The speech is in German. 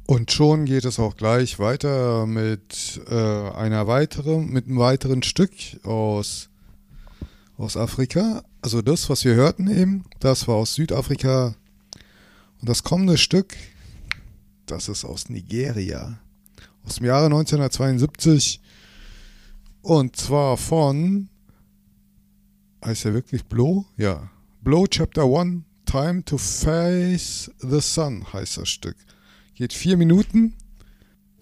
Und schon geht es auch gleich weiter mit mit einem weiteren Stück aus Afrika. Also das, was wir hörten eben, das war aus Südafrika. Und das kommende Stück, das ist aus Nigeria. Aus dem Jahre 1972. Und zwar von, heißt er wirklich Blow? Ja. Blow Chapter 1, Time to Face the Sun heißt das Stück. Geht 4 Minuten.